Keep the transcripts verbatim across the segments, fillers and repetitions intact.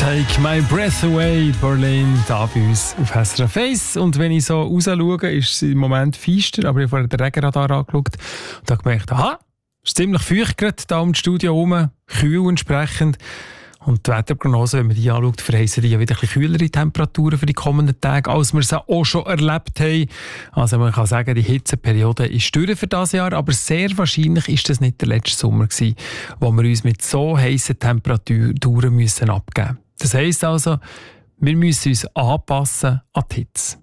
Take My Breath Away, Berlin, da bei uns auf S R F eins. Und wenn ich so raus schaue, ist es im Moment feister, aber ich habe vorhin den Regenradar angeschaut und habe gemerkt, aha, es ist ziemlich feucht gerade da um das Studio herum, kühl entsprechend. Und die Wetterprognose, wenn man die anschaut, verheißen die ja wieder ein bisschen kühlere Temperaturen für die kommenden Tage, als wir sie auch schon erlebt haben. Also man kann sagen, die Hitzeperiode ist durch für dieses Jahr, aber sehr wahrscheinlich ist das nicht der letzte Sommer gewesen, wo wir uns mit so heissen Temperaturen müssen abgeben müssen. Das heisst also, wir müssen uns anpassen an die Hitze.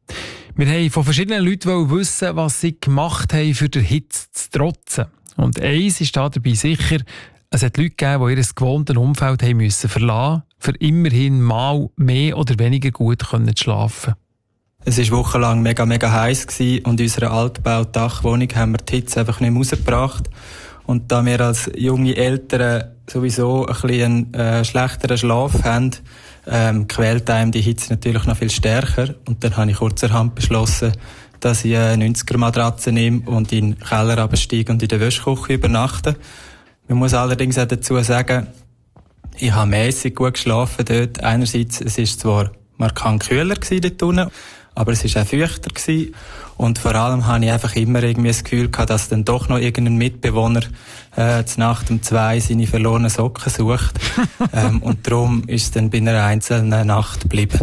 Wir haben von verschiedenen Leuten wissen, was sie gemacht haben, für die Hitze zu trotzen. Und eins ist da dabei sicher, es hat Leute gegeben, die ihr gewohntes Umfeld haben müssen verlassen, für immerhin mal mehr oder weniger gut zu schlafen. Es war wochenlang mega, mega heiß gewesen und in unserer altgebauten Dachwohnung haben wir die Hitze einfach nicht mehr rausgebracht. Und da wir als junge Eltern sowieso ein bisschen einen äh, schlechteren Schlaf haben, ähm, quält einem die Hitze natürlich noch viel stärker. Und dann habe ich kurzerhand beschlossen, dass ich eine neunziger Matratze nehme und in den Keller runtersteige und in der Wäschküche übernachte. Man muss allerdings auch dazu sagen, ich habe mässig gut geschlafen dort. Einerseits, es ist zwar markant kühler gewesen dort unten, aber es war auch feuchter gewesen. Und vor allem habe ich einfach immer irgendwie das Gefühl gehabt, dass dann doch noch irgendein Mitbewohner äh, zur Nacht um zwei seine verlorenen Socken sucht. ähm, und darum ist es dann bei einer einzelnen Nacht geblieben.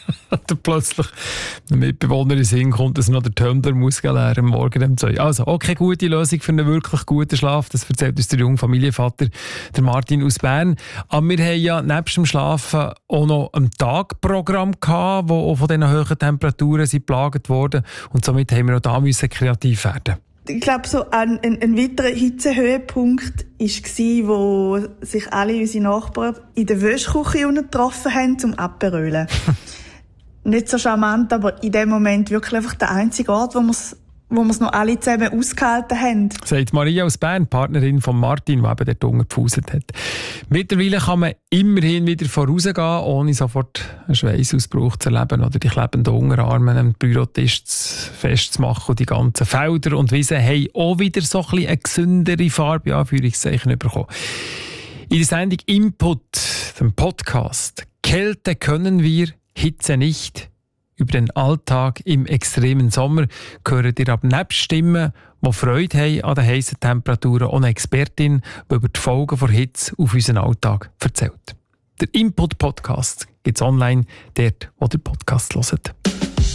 Da plötzlich ein Mitbewohner in den Sinn kommt, dass noch der Tumbler muss leer am Morgen um zwei. Also, okay, gute Lösung für einen wirklich guten Schlaf. Das erzählt uns der junge Familienvater, der Martin aus Bern. Aber wir haben ja nebst dem Schlafen auch noch ein Tagprogramm gehabt, das auch von diesen hohen Temperaturen sind geplagt worden. Und somit haben wir auch da müssen kreativ werden. Ich glaube, so ein, ein, ein weiterer Hitzehöhepunkt war, wo sich alle unsere Nachbarn in der Wäschküche getroffen haben, zum Aperölen. Nicht so charmant, aber in dem Moment wirklich einfach der einzige Ort, wo wir es wo wir's noch alle zusammen ausgehalten haben. Sagt Maria aus Bern, Partnerin von Martin, der eben dort unten gepfuset hat. Mittlerweile kann man immerhin wieder vorausgehen, ohne sofort einen Schweißausbruch zu erleben oder die klebenden Unterarme am Bürotisch festzumachen. Und die ganzen Felder und Wiesen haben auch wieder so ein bisschen eine gesündere Farbe, Anführungszeichen, bekommen. In der Sendung Input, dem Podcast «Kälte können wir, Hitze nicht». Über den Alltag im extremen Sommer hören ihr ab nebst Stimmen, die Freude haben an den heissen Temperaturen, auch eine Expertin, die über die Folgen der Hitze auf unseren Alltag erzählt. Der Input-Podcast gibt es online, dort, wo ihr Podcast hört.